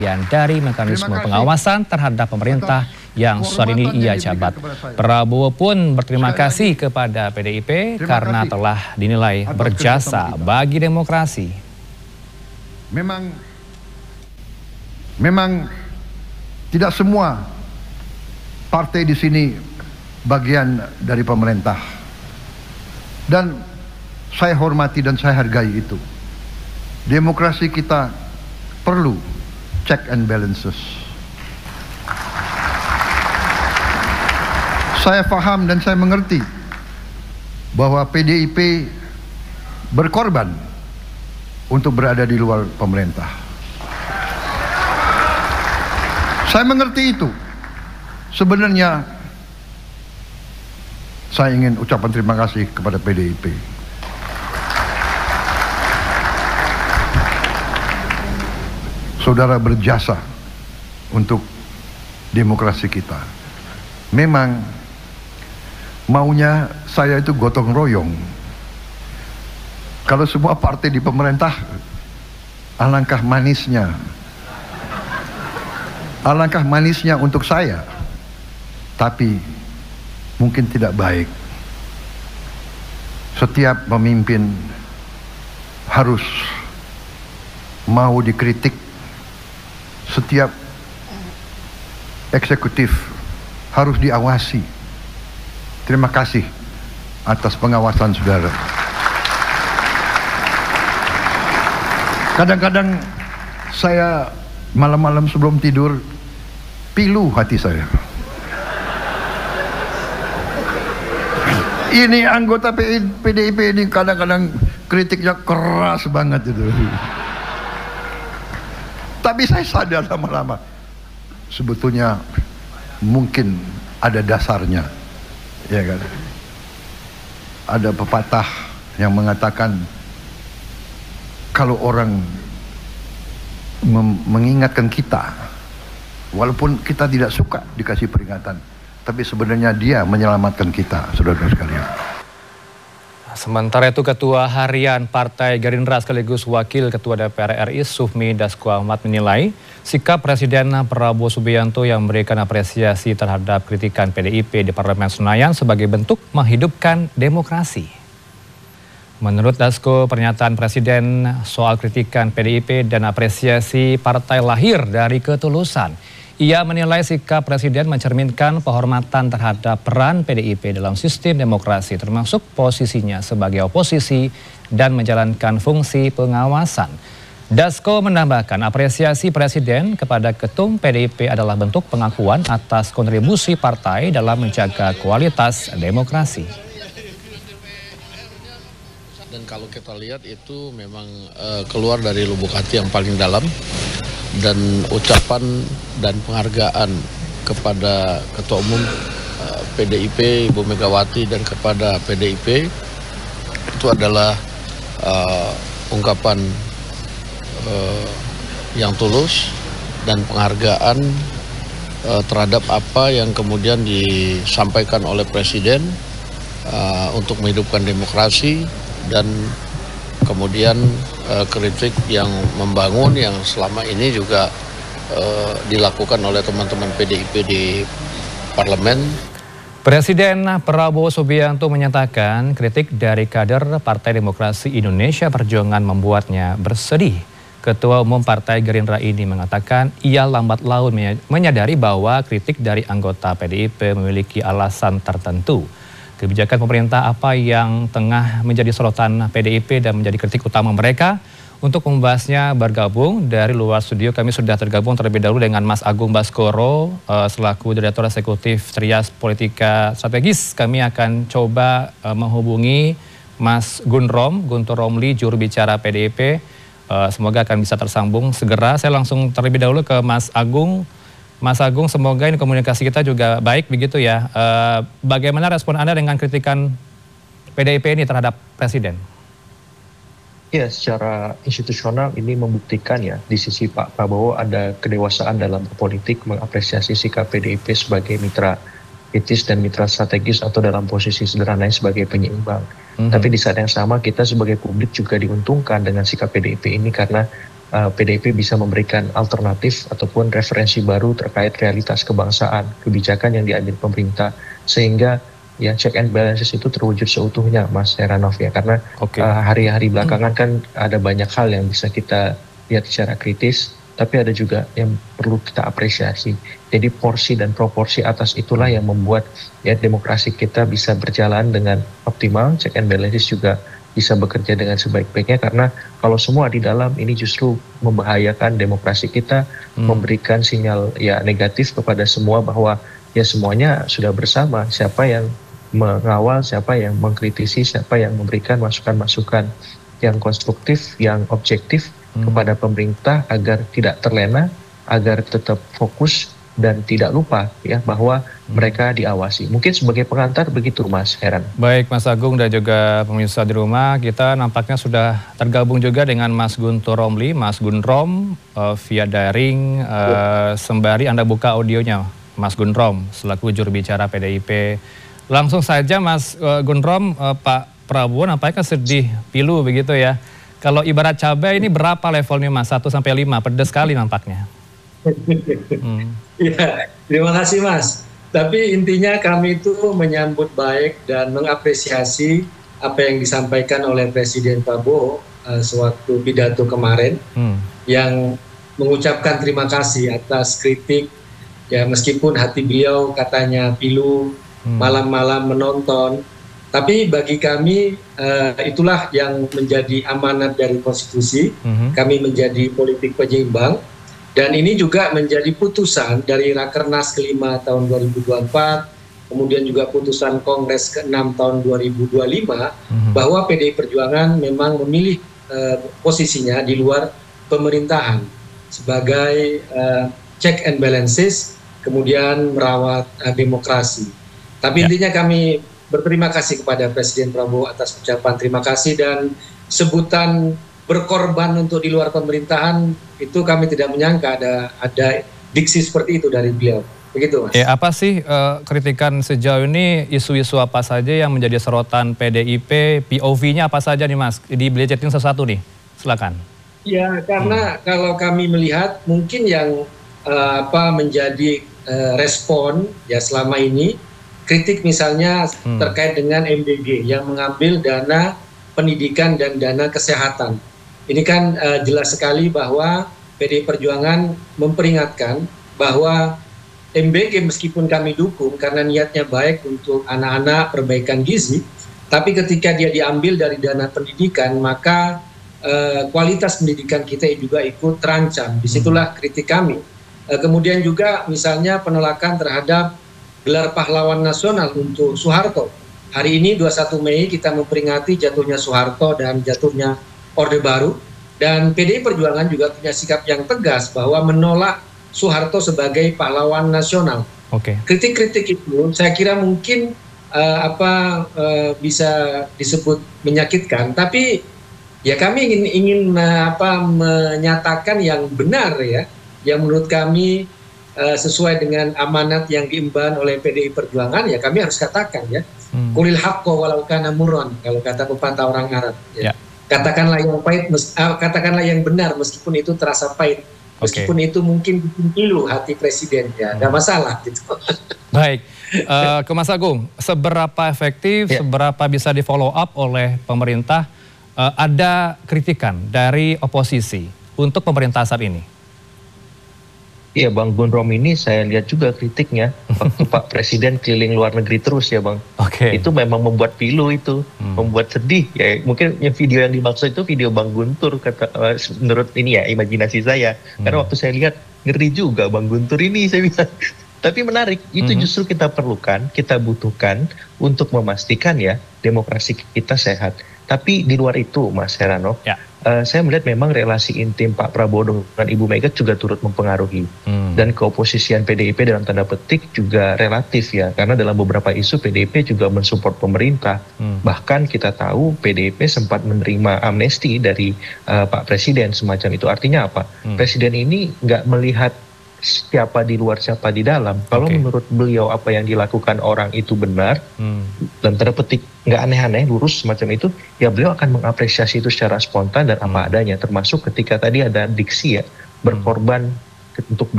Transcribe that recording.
dari mekanisme pengawasan terhadap pemerintah yang saat ini ia jabat. Prabowo pun berterima kasih kepada PDIP karena telah dinilai berjasa bagi demokrasi. Memang tidak semua partai di sini bagian dari pemerintah. Dan saya hormati dan saya hargai itu. Demokrasi kita perlu check and balances. Saya paham dan saya mengerti bahwa PDIP berkorban untuk berada di luar pemerintah. Saya mengerti itu. Sebenarnya saya ingin ucapkan terima kasih kepada PDIP. Saudara berjasa untuk demokrasi kita. Memang maunya saya itu gotong royong. Kalau semua partai di pemerintah, alangkah manisnya. Alangkah manisnya untuk saya. Tapi mungkin tidak baik. Setiap pemimpin harus mau dikritik. Setiap eksekutif harus diawasi. Terima kasih atas pengawasan saudara. Kadang-kadang saya malam-malam sebelum tidur pilu hati saya. Ini anggota PDIP ini kadang-kadang kritiknya keras banget itu. Tapi saya sadar lama-lama sebetulnya mungkin ada dasarnya, ya kan? Ada pepatah yang mengatakan kalau orang mengingatkan kita, walaupun kita tidak suka dikasih peringatan, tapi sebenarnya dia menyelamatkan kita, saudara-saudara sekalian. Sementara itu Ketua Harian Partai Gerindra sekaligus Wakil Ketua DPR RI Sufmi Dasko Ahmad menilai sikap Presiden Prabowo Subianto yang memberikan apresiasi terhadap kritikan PDIP di Parlemen Senayan sebagai bentuk menghidupkan demokrasi. Menurut Dasko, pernyataan Presiden soal kritikan PDIP dan apresiasi partai lahir dari ketulusan. Ia menilai sikap Presiden mencerminkan penghormatan terhadap peran PDIP dalam sistem demokrasi, termasuk posisinya sebagai oposisi dan menjalankan fungsi pengawasan. Dasko menambahkan apresiasi Presiden kepada Ketum PDIP adalah bentuk pengakuan atas kontribusi partai dalam menjaga kualitas demokrasi. Dan kalau kita lihat itu memang keluar dari lubuk hati yang paling dalam. Dan ucapan dan penghargaan kepada Ketua Umum PDIP Ibu Megawati dan kepada PDIP itu adalah ungkapan yang tulus dan penghargaan terhadap apa yang kemudian disampaikan oleh Presiden untuk menghidupkan demokrasi dan kemudian kritik yang membangun yang selama ini juga dilakukan oleh teman-teman PDIP di parlemen. Presiden Prabowo Subianto menyatakan kritik dari kader Partai Demokrasi Indonesia Perjuangan membuatnya bersedih. Ketua Umum Partai Gerindra ini mengatakan ia lambat laun menyadari bahwa kritik dari anggota PDIP memiliki alasan tertentu. Kebijakan pemerintah apa yang tengah menjadi sorotan PDIP dan menjadi kritik utama mereka. Untuk membahasnya bergabung dari luar studio, kami sudah tergabung terlebih dahulu dengan Mas Agung Baskoro selaku Direktur Eksekutif Trias Politika Strategis. Kami akan coba menghubungi Mas Guntur Romli, juru bicara PDIP. Semoga akan bisa tersambung segera. Saya langsung terlebih dahulu ke Mas Agung. Mas Agung, semoga ini komunikasi kita juga baik begitu ya. Bagaimana respon Anda dengan kritikan PDIP ini terhadap Presiden? Ya, secara institusional ini membuktikan ya di sisi Pak Prabowo ada kedewasaan dalam berpolitik, mengapresiasi sikap PDIP sebagai mitra etis dan mitra strategis atau dalam posisi sederhana sebagai penyeimbang. Tapi di saat yang sama kita sebagai publik juga diuntungkan dengan sikap PDIP ini karena PDIP bisa memberikan alternatif ataupun referensi baru terkait realitas kebangsaan, kebijakan yang diambil pemerintah, sehingga ya check and balances itu terwujud seutuhnya, Mas Heranov ya, karena hari-hari belakangan kan ada banyak hal yang bisa kita lihat secara kritis, tapi ada juga yang perlu kita apresiasi. Jadi porsi dan proporsi atas itulah yang membuat ya demokrasi kita bisa berjalan dengan optimal, check and balances juga bisa bekerja dengan sebaik-baiknya, karena kalau semua di dalam ini justru membahayakan demokrasi kita, memberikan sinyal ya negatif kepada semua bahwa ya semuanya sudah bersama, siapa yang mengawal, siapa yang mengkritisi, siapa yang memberikan masukan-masukan yang konstruktif, yang objektif kepada pemerintah agar tidak terlena, agar tetap fokus dan tidak lupa ya bahwa mereka diawasi. Mungkin sebagai pengantar begitu, Mas Heran. Baik Mas Agung dan juga pemirsa di rumah, kita nampaknya sudah tergabung juga dengan Mas Guntur Romli. Mas Gunrom via daring, sembari Anda buka audionya Mas Gunrom selaku juru bicara PDIP. Langsung saja Mas Gunrom, Pak Prabowo nampaknya sedih pilu begitu ya. Kalau ibarat cabai ini berapa levelnya Mas? 1 sampai 5, pedas sekali nampaknya. Ya, terima kasih Mas. Tapi intinya kami itu menyambut baik dan mengapresiasi apa yang disampaikan oleh Presiden Prabowo sewaktu pidato kemarin, yang mengucapkan terima kasih atas kritik. Ya meskipun hati beliau katanya pilu, malam-malam menonton, tapi bagi kami itulah yang menjadi amanat dari konstitusi. Kami menjadi politik penyeimbang. Dan ini juga menjadi putusan dari Rakernas ke-5 tahun 2024, kemudian juga putusan Kongres ke-6 tahun 2025, bahwa PDI Perjuangan memang memilih posisinya di luar pemerintahan sebagai check and balances, kemudian merawat demokrasi. Tapi intinya kami berterima kasih kepada Presiden Prabowo atas ucapan terima kasih dan sebutan berkorban untuk di luar pemerintahan, itu kami tidak menyangka ada diksi seperti itu dari beliau. Begitu Mas. Ya, apa sih kritikan sejauh ini, isu-isu apa saja yang menjadi sorotan PDIP, POV-nya apa saja nih Mas? Dibelecetin sesuatu nih, silakan. Ya karena kalau kami melihat mungkin yang menjadi respon ya selama ini, kritik misalnya terkait dengan MDG yang mengambil dana pendidikan dan dana kesehatan. Ini kan jelas sekali bahwa PDI Perjuangan memperingatkan bahwa MBG meskipun kami dukung karena niatnya baik untuk anak-anak perbaikan gizi, tapi ketika dia diambil dari dana pendidikan, maka kualitas pendidikan kita juga ikut terancam. Disitulah kritik kami. Kemudian juga misalnya penolakan terhadap gelar pahlawan nasional untuk Soeharto. Hari ini 21 Mei kita memperingati jatuhnya Soeharto dan jatuhnya Orde Baru, dan PDI Perjuangan juga punya sikap yang tegas bahwa menolak Soeharto sebagai pahlawan nasional. Kritik-kritik itu saya kira mungkin bisa disebut menyakitkan, tapi ya kami ingin menyatakan yang benar ya, yang menurut kami sesuai dengan amanat yang diemban oleh PDI Perjuangan, ya kami harus katakan ya, kulil haqqo walau kana murran, kalau kata pepatah orang Arab ya. Katakanlah yang pahit, katakanlah yang benar meskipun itu terasa pahit, meskipun itu mungkin bikin pilu hati presiden, ya nggak masalah gitu. Baik, ke Mas Agung, seberapa efektif, seberapa bisa di follow up oleh pemerintah, ada kritikan dari oposisi untuk pemerintah saat ini? Iya Bang Gunrom, ini saya lihat juga kritiknya waktu Pak Presiden keliling luar negeri terus ya Bang. Itu memang membuat pilu itu, membuat sedih ya. Mungkin yang video yang dimaksud itu video Bang Guntur, menurut ini ya imajinasi saya. Karena waktu saya lihat ngeri juga Bang Guntur ini, saya bilang. Tapi menarik, itu justru kita perlukan, kita butuhkan untuk memastikan ya demokrasi kita sehat. Tapi di luar itu Mas Heranov, saya melihat memang relasi intim Pak Prabowo dengan Ibu Mega juga turut mempengaruhi. Dan keoposisian PDIP dalam tanda petik juga relatif ya, karena dalam beberapa isu PDIP juga mensupport pemerintah. Bahkan kita tahu PDIP sempat menerima amnesti dari Pak Presiden semacam itu. Artinya apa? Presiden ini nggak melihat siapa di luar siapa di dalam. Kalau menurut beliau apa yang dilakukan orang itu benar, dan tanda petik nggak aneh-aneh, lurus semacam itu, ya beliau akan mengapresiasi itu secara spontan dan apa adanya, termasuk ketika tadi ada diksi ya, berkorban untuk